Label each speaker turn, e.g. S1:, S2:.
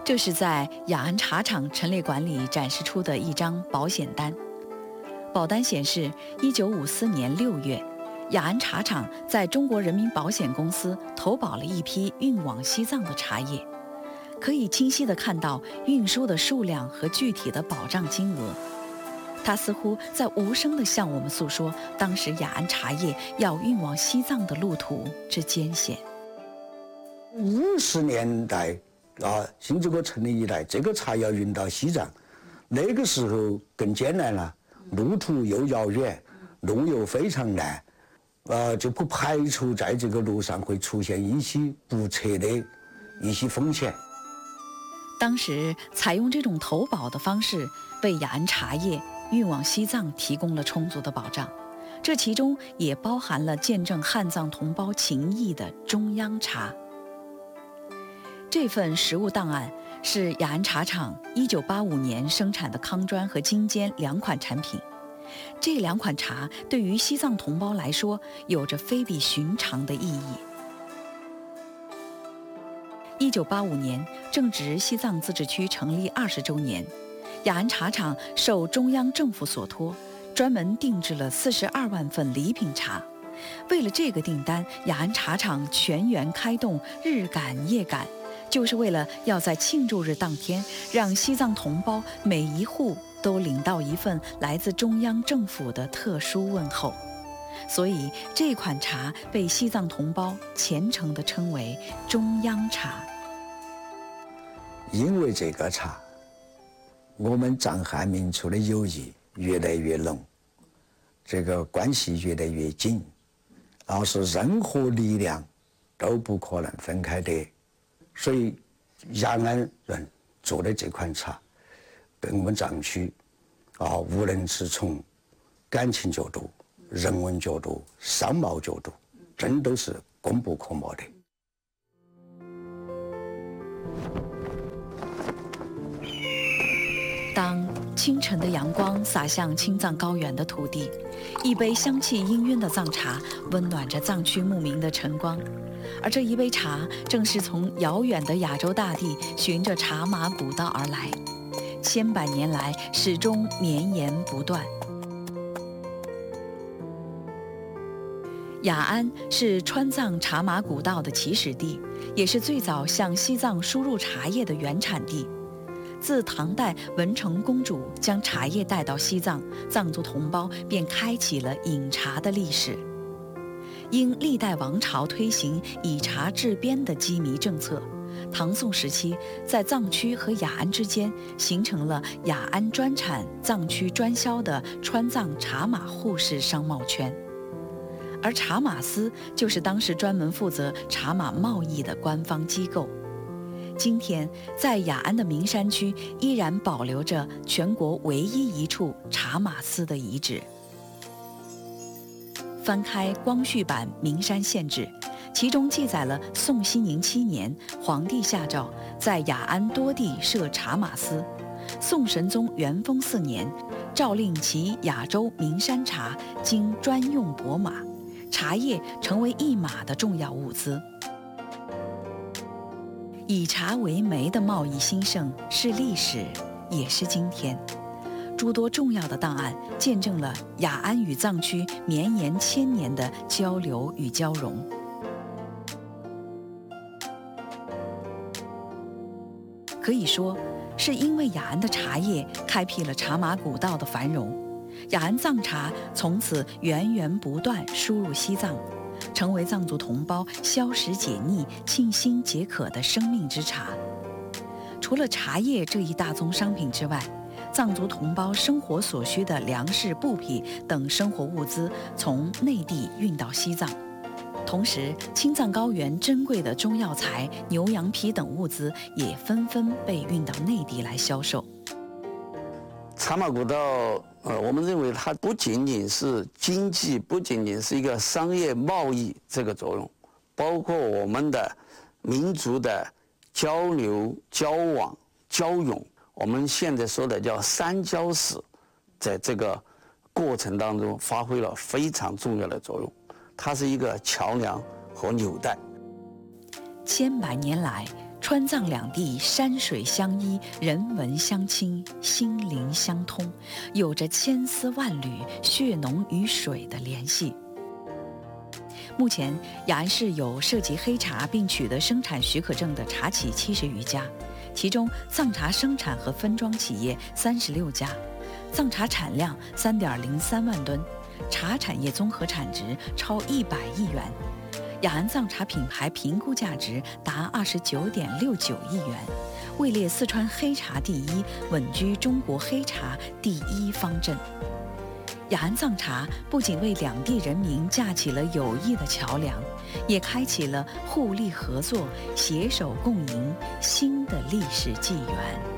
S1: 这是在雅安茶厂陈列馆里展示出的一张保险单。保单显示，1954年6月，雅安茶厂在中国人民保险公司投保了一批运往西藏的茶叶，可以清晰地看到运输的数量和具体的保障金额。它似乎在无声地向我们诉说当时雅安茶叶要运往西藏的路途之艰险。
S2: 50年代新中国成立以来，这个茶要运到西藏，那个时候更艰难了，路途又遥远，路又非常难，就不排除在这个路上会出现一些不测的一些风险。
S1: 当时采用这种投保的方式，为雅安茶叶运往西藏提供了充足的保障，这其中也包含了见证汉藏同胞情谊的中央茶。这份实物档案是雅安茶厂1985年生产的康砖和金坚2款产品。这2款茶对于西藏同胞来说有着非比寻常的意义。1985年正值西藏自治区成立20周年，雅安茶厂受中央政府所托，专门定制了42万份礼品茶。为了这个订单，雅安茶厂全员开动，日赶夜赶，就是为了要在庆祝日当天，让西藏同胞每一户都领到一份来自中央政府的特殊问候。所以这款茶被西藏同胞虔诚地称为中央茶。
S2: 因为这个茶，我们藏汉民族的友谊越来越浓，这个关系越来越紧，然后是任何力量都不可能分开的。所以雅安人做的这款茶，对我们藏区无论是从感情角度、人文角度、商贸角度，真都是功不可没的。
S1: 当清晨的阳光洒向青藏高原的土地，一杯香气氤氲的藏茶温暖着藏区牧民的晨光，而这一杯茶正是从遥远的亚洲大地循着茶马古道而来，千百年来始终绵延不断。雅安是川藏茶马古道的起始地，也是最早向西藏输入茶叶的原产地。自唐代文成公主将茶叶带到西藏，藏族同胞便开启了饮茶的历史。因历代王朝推行以茶治边的羁縻政策，唐宋时期在藏区和雅安之间形成了雅安专产、藏区专销的川藏茶马互市商贸圈。而茶马司就是当时专门负责茶马贸易的官方机构。今天，在雅安的名山区依然保留着全国唯一一处茶马司的遗址。翻开光绪版《名山县志》，其中记载了宋熙宁7年，皇帝下诏在雅安多地设茶马司。宋神宗元丰4年，诏令其雅州名山茶经专用舶马，茶叶成为一马的重要物资。以茶为媒的贸易兴盛是历史，也是今天。诸多重要的档案见证了雅安与藏区绵延1000年的交流与交融。可以说，是因为雅安的茶叶开辟了茶马古道的繁荣，雅安藏茶从此源源不断输入西藏，成为藏族同胞消食解腻、沁心解渴的生命之茶。除了茶叶这一大宗商品之外，藏族同胞生活所需的粮食、布匹等生活物资从内地运到西藏，同时青藏高原珍贵的中药材、牛羊皮等物资也纷纷被运到内地来销售。
S3: 茶马古道，我们认为它不仅仅是经济，不仅仅是一个商业贸易这个作用，包括我们的民族的交流、交往、交融，我们现在说的叫三交史，在这个过程当中发挥了非常重要的作用，它是一个桥梁和纽带。
S1: 千百年来， 川藏两地山水相依，人文相亲，心灵相通，有着千丝万缕血浓于水的联系。目前，雅安市有涉及黑茶并取得生产许可证的茶企70余家，其中藏茶生产和分装企业36家，藏茶产量3.03万吨，茶产业综合产值超100亿元，雅安藏茶品牌评估价值达29.69亿元，位列四川黑茶第一，稳居中国黑茶第一方阵。雅安藏茶不仅为两地人民架起了友谊的桥梁，也开启了互利合作、携手共赢新的历史纪元。